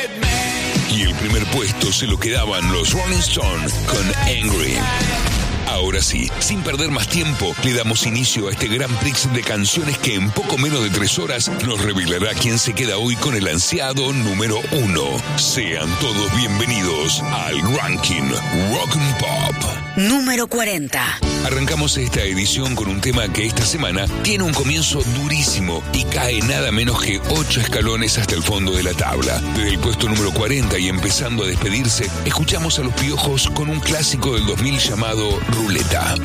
Y el primer puesto se lo quedaban los Rolling Stones con Angry. Ahora sí, sin perder más tiempo, le damos inicio a este Grand Prix de canciones que en poco menos de 3 horas nos revelará quién se queda hoy con el ansiado número 1. Sean todos bienvenidos al Ranking Rock and Pop. Número 40. Arrancamos esta edición con un tema que esta semana tiene un comienzo durísimo y cae nada menos que 8 escalones hasta el fondo de la tabla. Desde el puesto número 40 y empezando a despedirse, escuchamos a Los Piojos con un clásico del 2000 llamado Ruleta.